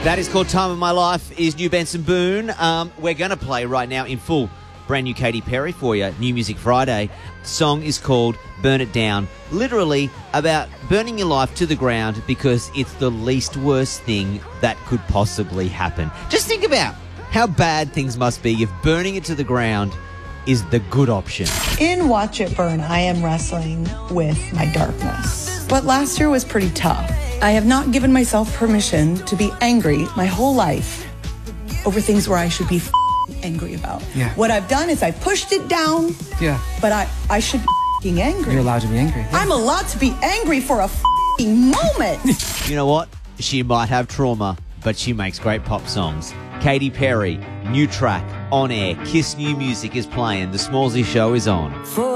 That is called Time of My Life, is New Benson Boone. We're going to play right now in full brand new Katy Perry for you, New Music Friday. The song is called Burn It Down, literally about burning your life to the ground because it's the least worst thing that could possibly happen. Just think about how bad things must be if burning it to the ground is the good option. In Watch It Burn, I am wrestling with my darkness. But last year was pretty tough. I have not given myself permission to be angry my whole life over things where I should be angry about. Yeah. What I've done is I pushed it down. Yeah. But I should be angry. You're allowed to be angry. Yeah. I'm allowed to be angry for a moment. You know what? She might have trauma, but she makes great pop songs. Katy Perry, new track, on air. Kiss New Music is playing. The Smallsy Show is on.